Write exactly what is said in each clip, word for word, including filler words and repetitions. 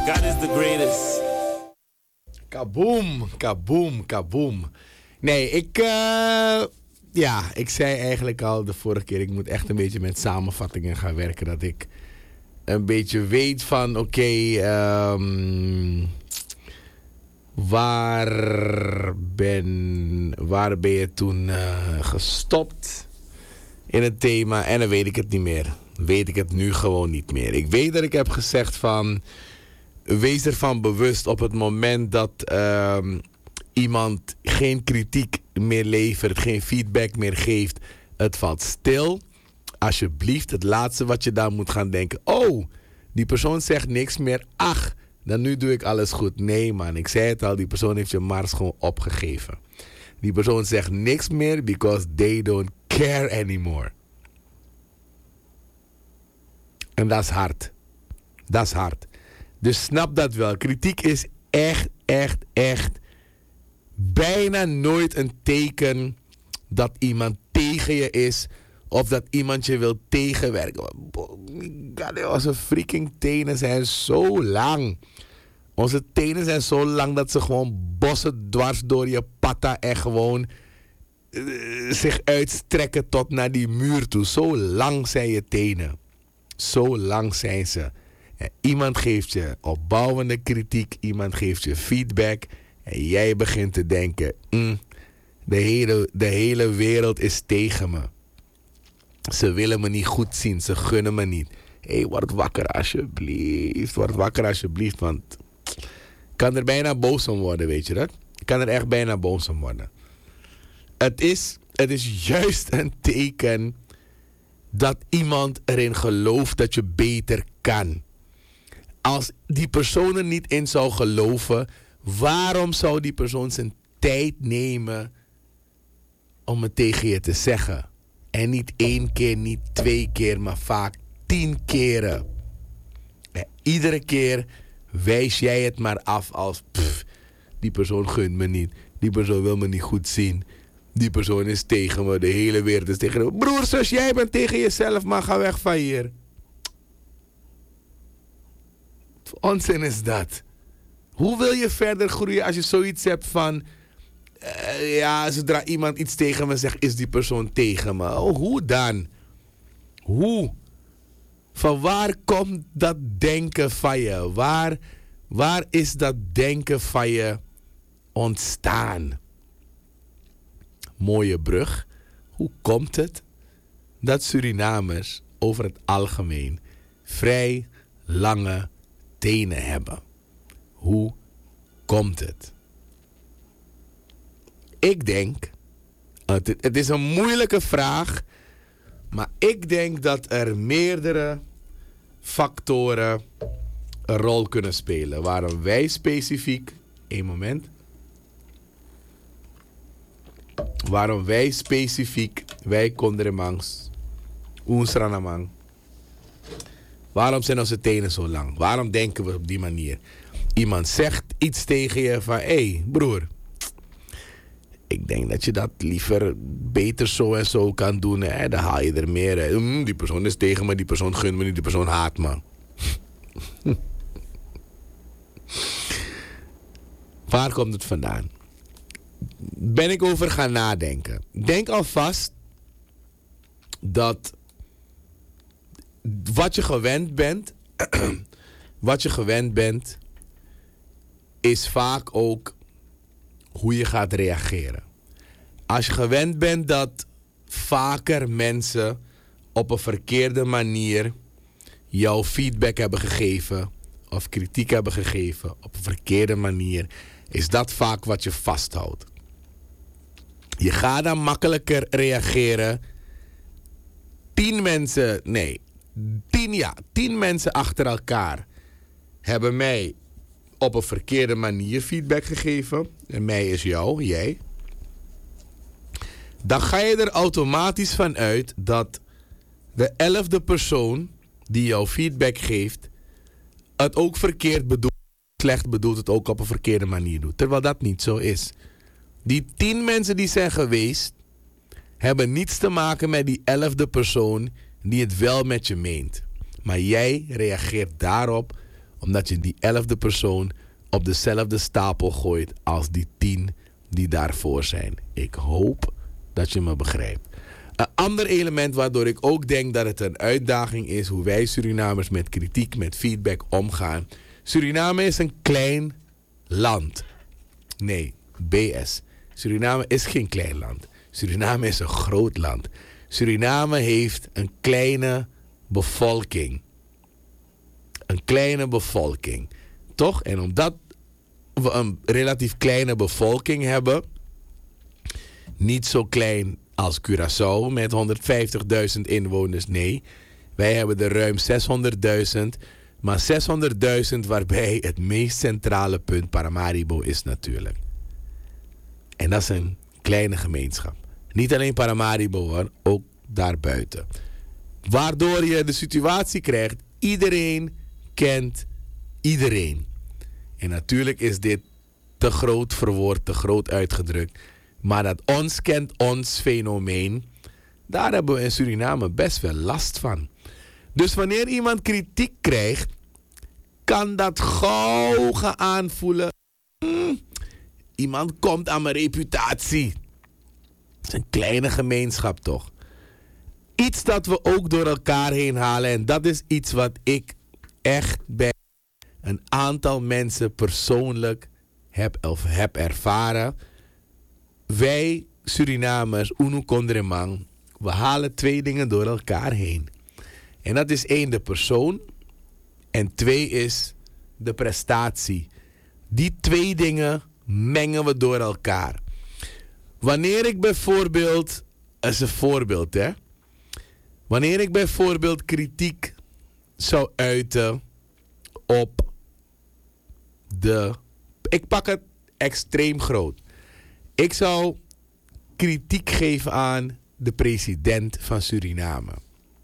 God is the greatest. Kaboom, kaboom, kaboom. Nee, ik... Uh, ja, ik zei eigenlijk al de vorige keer... ik moet echt een beetje met samenvattingen gaan werken. Dat ik een beetje weet van... Oké, okay, um, waar, ben, waar ben je toen uh, gestopt in het thema? En dan weet ik het niet meer. Weet ik het nu gewoon niet meer. Ik weet dat ik heb gezegd van... Wees ervan bewust op het moment dat uh, iemand geen kritiek meer levert, geen feedback meer geeft. Het valt stil. Alsjeblieft, het laatste wat je dan moet gaan denken. Oh, die persoon zegt niks meer. Ach, dan nu doe ik alles goed. Nee man, ik zei het al, die persoon heeft je mars gewoon opgegeven. Die persoon zegt niks meer because they don't care anymore. En dat is hard. Dat is hard. Dus snap dat wel. Kritiek is echt, echt, echt bijna nooit een teken dat iemand tegen je is of dat iemand je wil tegenwerken. Onze freaking tenen zijn zo lang. Onze tenen zijn zo lang dat ze gewoon bossen dwars door je patta en gewoon uh, zich uitstrekken tot naar die muur toe. Zo lang zijn je tenen. Zo lang zijn ze. En iemand geeft je opbouwende kritiek, iemand geeft je feedback en jij begint te denken, mm, de, hele, de hele wereld is tegen me. Ze willen me niet goed zien, ze gunnen me niet. Hé, hey, word wakker alsjeblieft, word wakker alsjeblieft, want ik kan er bijna boos om worden, weet je dat? Ik kan er echt bijna boos om worden. Het is, het is juist een teken dat iemand erin gelooft dat je beter kan. Als die persoon er niet in zou geloven, waarom zou die persoon zijn tijd nemen om het tegen je te zeggen? En niet één keer, niet twee keer, maar vaak tien keren. En iedere keer wijs jij het maar af als... Pff, die persoon gunt me niet. Die persoon wil me niet goed zien. Die persoon is tegen me. De hele wereld is tegen me. Broer, zus, jij bent tegen jezelf, maar ga weg van hier. Onzin is dat. Hoe wil je verder groeien als je zoiets hebt van... Uh, ja, zodra iemand iets tegen me zegt, is die persoon tegen me. Oh, hoe dan? Hoe? Van waar komt dat denken van je? Waar, waar is dat denken van je ontstaan? Mooie brug. Hoe komt het dat Surinamers over het algemeen vrij lange tenen hebben? Hoe komt het? Ik denk, het, het is een moeilijke vraag, maar ik denk dat er meerdere factoren een rol kunnen spelen. Waarom wij specifiek, één moment, waarom wij specifiek, wij Kondremangs, Oensranamang, waarom zijn onze tenen zo lang? Waarom denken we op die manier? Iemand zegt iets tegen je van, hé hey, broer, ik denk dat je dat liever beter zo en zo kan doen. Hè? Dan haal je er meer. Hè? Mm, die persoon is tegen me, die persoon gunt me niet, die persoon haat me. Waar komt het vandaan? Ben ik over gaan nadenken. Denk alvast dat wat je gewend bent, wat je gewend bent, is vaak ook hoe je gaat reageren. Als je gewend bent dat vaker mensen op een verkeerde manier jouw feedback hebben gegeven of kritiek hebben gegeven op een verkeerde manier, is dat vaak wat je vasthoudt. Je gaat dan makkelijker reageren. Tien mensen, nee, tien ja, tien mensen achter elkaar hebben mij op een verkeerde manier feedback gegeven. En mij is jou, jij. Dan ga je er automatisch van uit dat de elfde persoon die jou feedback geeft het ook verkeerd bedoelt, slecht bedoelt, het ook op een verkeerde manier doet. Terwijl dat niet zo is. Die tien mensen die zijn geweest, hebben niets te maken met die elfde persoon die het wel met je meent. Maar jij reageert daarop Omdat je die elfde persoon op dezelfde stapel gooit als die tien die daarvoor zijn. Ik hoop dat je me begrijpt. Een ander element waardoor ik ook denk dat het een uitdaging is hoe wij Surinamers met kritiek, met feedback omgaan. Suriname is een klein land. Nee, B S. Suriname is geen klein land. Suriname is een groot land. Suriname heeft een kleine bevolking. Een kleine bevolking. Toch? En omdat we een relatief kleine bevolking hebben, niet zo klein als Curaçao met honderdvijftigduizend inwoners, nee. Wij hebben er ruim zeshonderdduizend, maar zeshonderdduizend waarbij het meest centrale punt Paramaribo is natuurlijk. En dat is een kleine gemeenschap. Niet alleen Paramaribo hoor, ook daarbuiten. Waardoor je de situatie krijgt, iedereen kent iedereen. En natuurlijk is dit te groot verwoord, te groot uitgedrukt. Maar dat ons kent ons fenomeen, daar hebben we in Suriname best wel last van. Dus wanneer iemand kritiek krijgt, kan dat gauw gaan aanvoelen. Hmm, iemand komt aan mijn reputatie. Het is een kleine gemeenschap toch. Iets dat we ook door elkaar heen halen. En dat is iets wat ik echt bij een aantal mensen persoonlijk heb, of heb ervaren. Wij Surinamers, Unu Kondremang, we halen twee dingen door elkaar heen. En dat is één, de persoon. En twee is de prestatie. Die twee dingen mengen we door elkaar. Wanneer ik bijvoorbeeld, dat is een voorbeeld hè. Wanneer ik bijvoorbeeld kritiek zou uiten op de, ik pak het extreem groot. Ik zou kritiek geven aan de president van Suriname.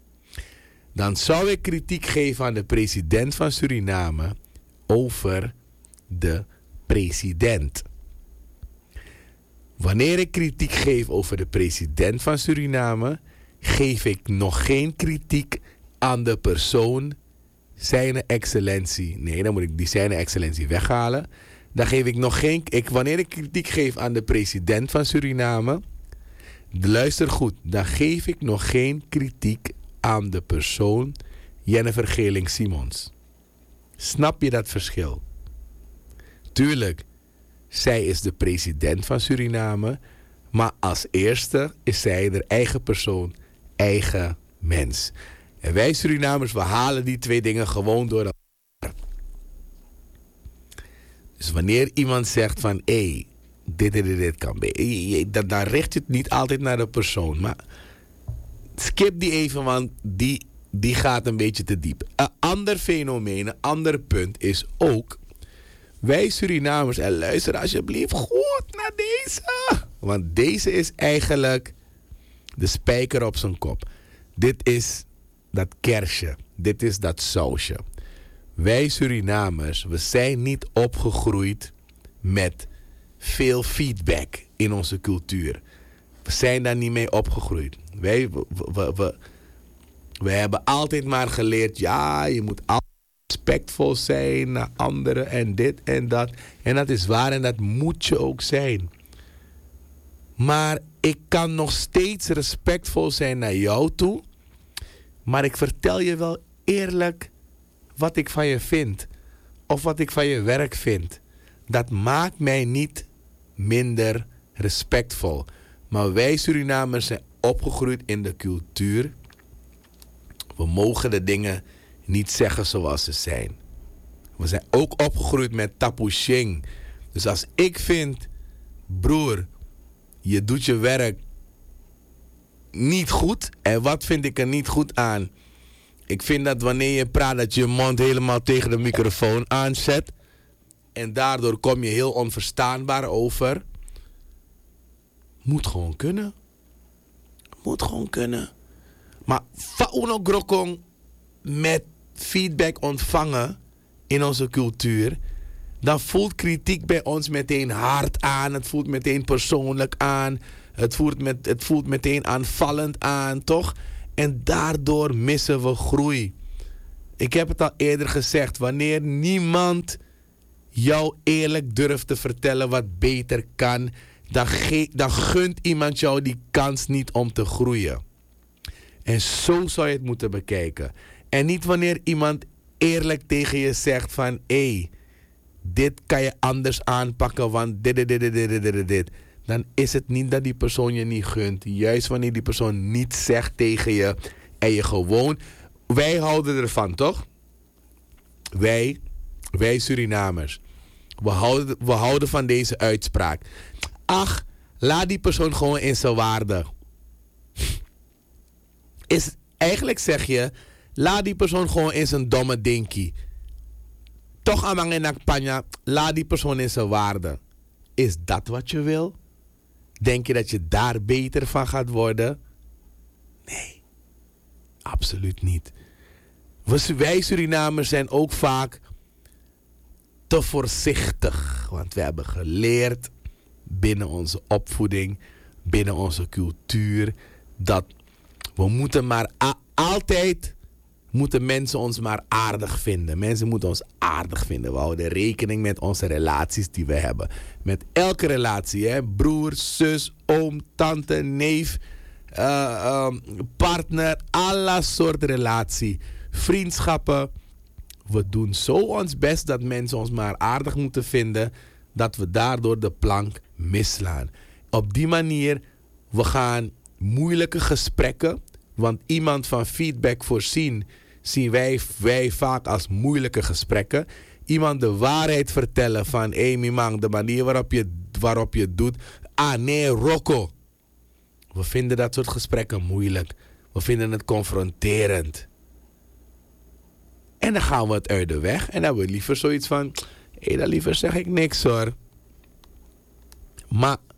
Dan zou ik kritiek geven aan de president van Suriname over de president. Wanneer ik kritiek geef over de president van Suriname, geef ik nog geen kritiek aan de persoon, zijn excellentie. Nee, dan moet ik die zijn excellentie weghalen. Dan geef ik nog geen. Ik, wanneer ik kritiek geef aan de president van Suriname, luister goed, dan geef ik nog geen kritiek aan de persoon Jennifer Geling-Simons. Snap je dat verschil? Tuurlijk, zij is de president van Suriname, maar als eerste is zij de eigen persoon, eigen mens. En wij Surinamers, we halen die twee dingen gewoon door elkaar. Dus wanneer iemand zegt van, hé, hey, dit en dit, dit kan be- dan, dan richt je het niet altijd naar de persoon. Maar skip die even, want die, die gaat een beetje te diep. Een ander fenomeen, een ander punt is ook, wij Surinamers, en luister alsjeblieft goed naar deze. Want deze is eigenlijk de spijker op zijn kop. Dit is dat kersje. Dit is dat sausje. Wij Surinamers, we zijn niet opgegroeid met veel feedback in onze cultuur. We zijn daar niet mee opgegroeid. Wij, we, we, we, we hebben altijd maar geleerd, ja, je moet altijd respectvol zijn naar anderen en dit en dat. En dat is waar en dat moet je ook zijn. Maar ik kan nog steeds respectvol zijn naar jou toe. Maar ik vertel je wel eerlijk wat ik van je vind. Of wat ik van je werk vind. Dat maakt mij niet minder respectvol. Maar wij Surinamers zijn opgegroeid in de cultuur. We mogen de dingen niet zeggen zoals ze zijn. We zijn ook opgegroeid met tapu shing. Dus als ik vind, broer, je doet je werk niet goed. En wat vind ik er niet goed aan? Ik vind dat wanneer je praat, dat je je mond helemaal tegen de microfoon aanzet. En daardoor kom je heel onverstaanbaar over. Moet gewoon kunnen. Moet gewoon kunnen. Maar fauno grokong met feedback ontvangen in onze cultuur, dan voelt kritiek bij ons meteen hard aan. Het voelt meteen persoonlijk aan. Het voelt, met, het voelt meteen aanvallend aan, toch? En daardoor missen we groei. Ik heb het al eerder gezegd. Wanneer niemand jou eerlijk durft te vertellen wat beter kan, dan, ge- dan gunt iemand jou die kans niet om te groeien. En zo zou je het moeten bekijken. En niet wanneer iemand eerlijk tegen je zegt van, hé, hey, dit kan je anders aanpakken, want dit, dit, dit, dit, dit, dit, dit. Dan is het niet dat die persoon je niet gunt. Juist wanneer die persoon niet zegt tegen je en je gewoon... Wij houden ervan, toch? Wij, wij Surinamers. We houden, we houden van deze uitspraak. Ach, laat die persoon gewoon in zijn waarde. Is, eigenlijk zeg je, laat die persoon gewoon in zijn domme dinkie. Toch amang in akpanya, laat die persoon in zijn waarde. Is dat wat je wil? Denk je dat je daar beter van gaat worden? Nee, absoluut niet. Wij Surinamers zijn ook vaak te voorzichtig. Want we hebben geleerd binnen onze opvoeding, binnen onze cultuur, dat we moeten maar a- altijd moeten mensen ons maar aardig vinden. Mensen moeten ons aardig vinden. We houden rekening met onze relaties die we hebben. Met elke relatie, hè? Broer, zus, oom, tante, neef, uh, uh, partner, alle soorten relatie. Vriendschappen. We doen zo ons best dat mensen ons maar aardig moeten vinden, dat we daardoor de plank misslaan. Op die manier, we gaan moeilijke gesprekken, want iemand van feedback voorzien, zien wij, wij vaak als moeilijke gesprekken. Iemand de waarheid vertellen van, hé hey, Mimang, de manier waarop je, waarop je het doet. Ah nee, Rocco. We vinden dat soort gesprekken moeilijk. We vinden het confronterend. En dan gaan we het uit de weg. En dan hebben we liever zoiets van, hé, hey, dan liever zeg ik niks hoor. Maar,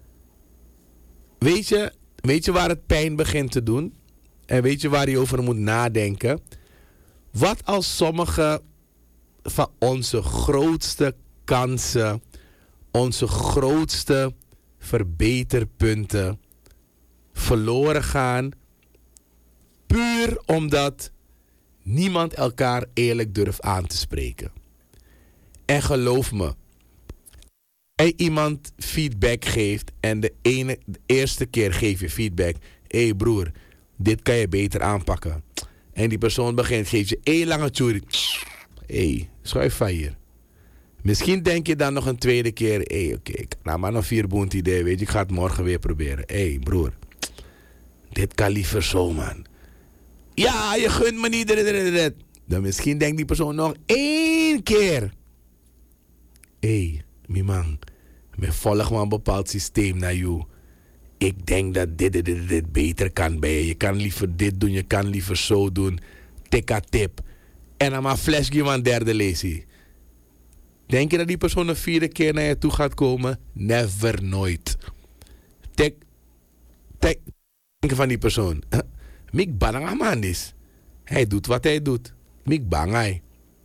weet je, weet je waar het pijn begint te doen? En weet je waar je over moet nadenken? Wat als sommige van onze grootste kansen, onze grootste verbeterpunten verloren gaan, puur omdat niemand elkaar eerlijk durft aan te spreken. En geloof me, als iemand feedback geeft en de, ene, de eerste keer geef je feedback, hé hey broer, dit kan je beter aanpakken. En die persoon begint, geeft je één lange tjoeri. Hé, hey, schuif van hier. Misschien denk je dan nog een tweede keer, hé hey, oké, okay, nou maar nog vier boont idee, weet je, ik ga het morgen weer proberen. Hé hey, broer, dit kan liever zo man. Ja, je gunt me niet. Dan misschien denkt die persoon nog één keer. Hé, hey, Mimang, me volg maar een bepaald systeem naar jou. Ik denk dat dit, dit, dit, dit beter kan bij je. Je kan liever dit doen, je kan liever zo doen. Tikka tip. En dan maar flash iemand derde lezie. Denk je dat die persoon een vierde keer naar je toe gaat komen? Never, nooit. Tek, tek, denk van die persoon. Mik bang man is. Hij doet wat hij doet. Mik bang hij.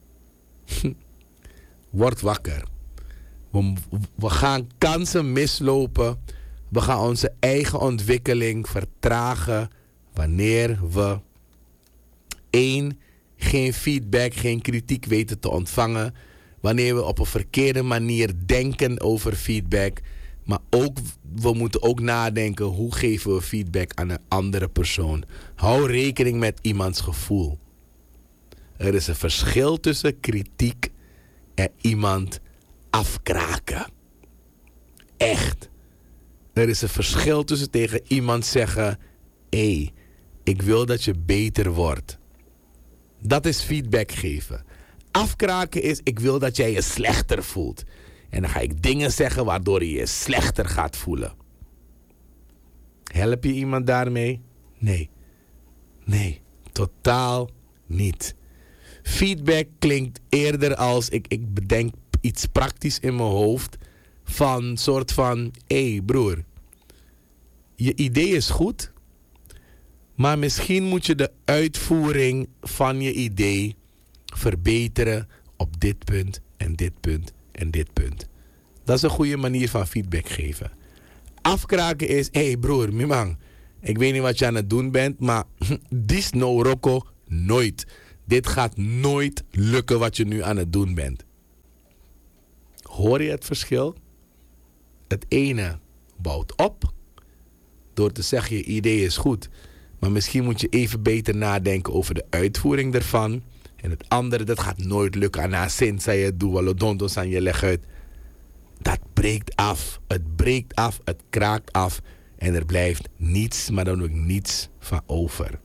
Word wakker. We, we gaan kansen mislopen. We gaan onze eigen ontwikkeling vertragen wanneer we één, geen feedback, geen kritiek weten te ontvangen. Wanneer we op een verkeerde manier denken over feedback. Maar ook, we moeten ook nadenken, hoe geven we feedback aan een andere persoon. Hou rekening met iemands gevoel. Er is een verschil tussen kritiek en iemand afkraken. Echt. Er is een verschil tussen tegen iemand zeggen, hé, hey, ik wil dat je beter wordt. Dat is feedback geven. Afkraken is, ik wil dat jij je slechter voelt. En dan ga ik dingen zeggen waardoor je je slechter gaat voelen. Help je iemand daarmee? Nee. Nee, totaal niet. Feedback klinkt eerder als, ik, ik bedenk iets praktisch in mijn hoofd. Van soort van, hé hey broer, je idee is goed. Maar misschien moet je de uitvoering van je idee verbeteren op dit punt en dit punt en dit punt. Dat is een goede manier van feedback geven. Afkraken is, hé hey broer, Mimang, ik weet niet wat je aan het doen bent, maar dis no Rocco, nooit. dit gaat nooit lukken wat je nu aan het doen bent. Hoor je het verschil? Het ene bouwt op door te zeggen je idee is goed, maar misschien moet je even beter nadenken over de uitvoering ervan. En het andere, dat gaat nooit lukken. Na zin zei je doe wel dondos aan je leg uit. Dat breekt af. Het breekt af, het kraakt af en er blijft niets, maar dan ook niets van over.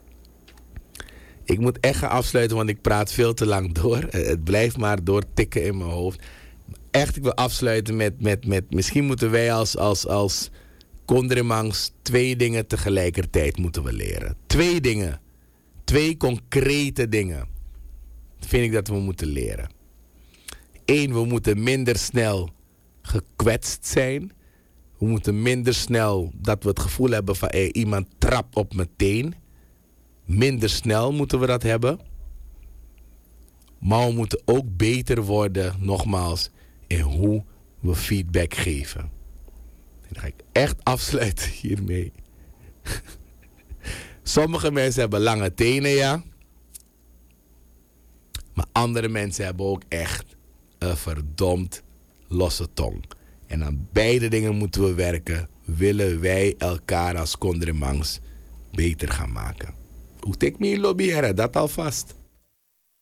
Ik moet echt gaan afsluiten, want ik praat veel te lang door. Het blijft maar doortikken in mijn hoofd. Echt, ik wil afsluiten met, met, met misschien moeten wij als, als, als Condremangs twee dingen tegelijkertijd moeten we leren. Twee dingen. Twee concrete dingen vind ik dat we moeten leren. Eén, we moeten minder snel gekwetst zijn. We moeten minder snel dat we het gevoel hebben van hey, iemand trapt op mijn teen. Minder snel moeten we dat hebben. Maar we moeten ook beter worden, nogmaals, in hoe we feedback geven. En dan ga ik echt afsluiten hiermee. Sommige mensen hebben lange tenen, ja. Maar andere mensen hebben ook echt een verdomd losse tong. En aan beide dingen moeten we werken. Willen wij elkaar als Condremangs beter gaan maken. Hoe tik me lobbyeren, dat alvast.